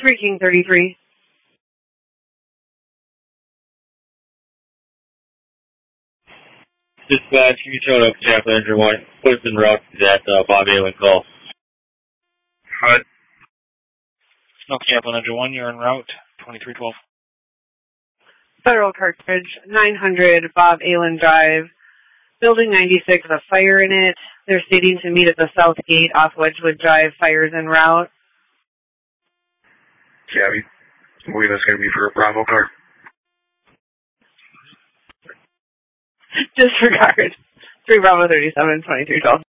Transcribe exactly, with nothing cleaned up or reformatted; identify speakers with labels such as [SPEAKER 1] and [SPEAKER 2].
[SPEAKER 1] three King thirty-three.
[SPEAKER 2] Dispatch, you showed up, Chaplain Engine one. Put us en route to that uh, Bob Aylen call.
[SPEAKER 3] Hut.
[SPEAKER 4] No, Chaplain Engine one, you're en route, twenty-three twelve.
[SPEAKER 1] Federal Cartridge, nine hundred Bob Aylen Drive. Building ninety-six, a fire in it. They're stating to meet at the south gate off Wedgwood Drive. Fires en route.
[SPEAKER 3] Cabby, I believe that's going to be for a Bravo car.
[SPEAKER 1] Disregard. three Bravo thirty-seven, twenty-three twelve.